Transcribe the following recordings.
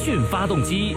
讯发动机。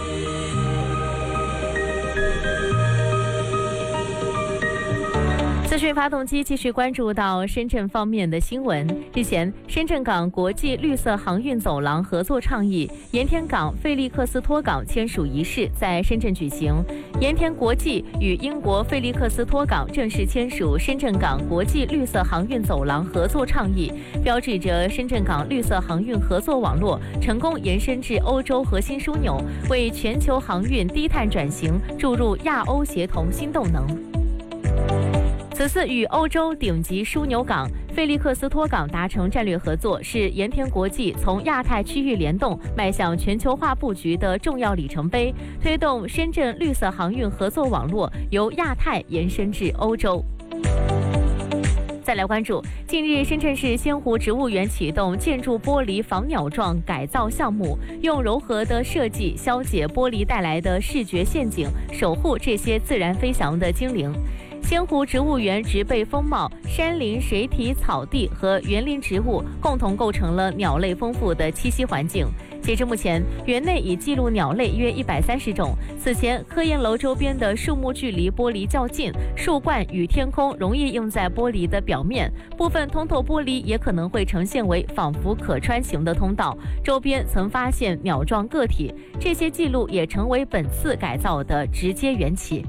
资讯发动机继续关注到深圳方面的新闻。日前，深圳港国际绿色航运走廊合作倡议盐田港费利克斯托港签署仪式在深圳举行。盐田国际与英国费利克斯托港正式签署深圳港国际绿色航运走廊合作倡议，标志着深圳港绿色航运合作网络成功延伸至欧洲核心枢纽，为全球航运低碳转型注入亚欧协同新动能。此次与欧洲顶级枢纽港费利克斯托港达成战略合作，是盐田国际从亚太区域联动迈向全球化布局的重要里程碑，推动深圳绿色航运合作网络由亚太延伸至欧洲。再来关注，近日深圳市仙湖植物园启动建筑玻璃防鸟状改造项目，用柔和的设计消解玻璃带来的视觉陷阱，守护这些自然飞翔的精灵。仙湖植物园植被风貌、山林、水体、草地和园林植物共同构成了鸟类丰富的栖息环境。截至目前，园内已记录鸟类约130种。此前，科研楼周边的树木距离玻璃较近，树冠与天空容易映在玻璃的表面，部分通透玻璃也可能会呈现为仿佛可穿行的通道，周边曾发现鸟状个体，这些记录也成为本次改造的直接缘起。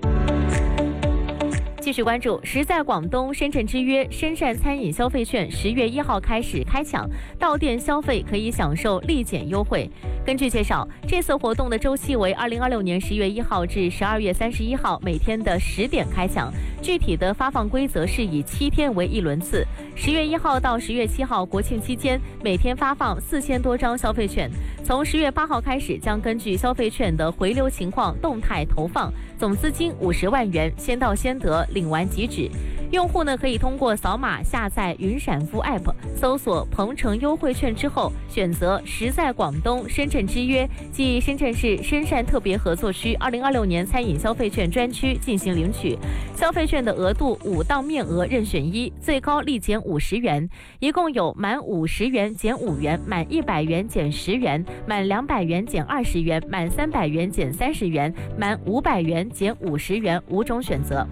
继续关注，时在广东深圳之约深汕餐饮消费券10月1号开始开抢，到店消费可以享受立减优惠。根据介绍，这次活动的周期为2026年10月1号至12月31号，每天的10点开抢。具体的发放规则是以7天为一轮次。10月1号到10月7号国庆期间，每天发放4000多张消费券。从10月8号开始，将根据消费券的回流情况动态投放，总资金50万元，先到先得，领完即止。用户呢可以通过扫码下载云闪付 App， 搜索鹏程优惠券之后，选择时在广东深圳之约即深圳市深汕特别合作区2026年餐饮消费券专区进行领取。消费券的额度5档面额任选一，最高立减50元，一共有满50元减5元，满100元减10元，满200元减20元，满300元减30元，满500元减50元5种选择。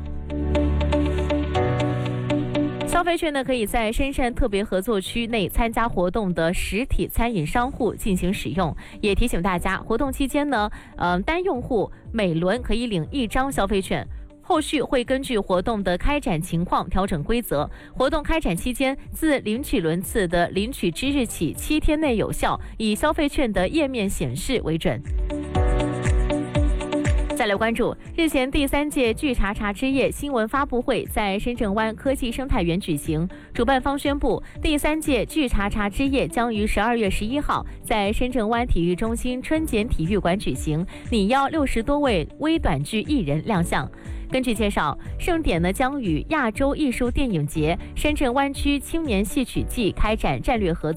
消费券呢，可以在深汕特别合作区内参加活动的实体餐饮商户进行使用。也提醒大家，活动期间呢，单用户每轮可以领1张消费券。后续会根据活动的开展情况调整规则。活动开展期间，自领取轮次的领取之日起7天内有效，以消费券的页面显示为准。再来关注，日前第3届聚查查之夜新闻发布会在深圳湾科技生态园举行，主办方宣布，第3届聚查查之夜将于12月11号在深圳湾体育中心春茧体育馆举行，拟邀60多位微短剧艺人亮相。根据介绍，盛典呢将与亚洲艺术电影节、深圳湾区青年戏曲季开展战略合作。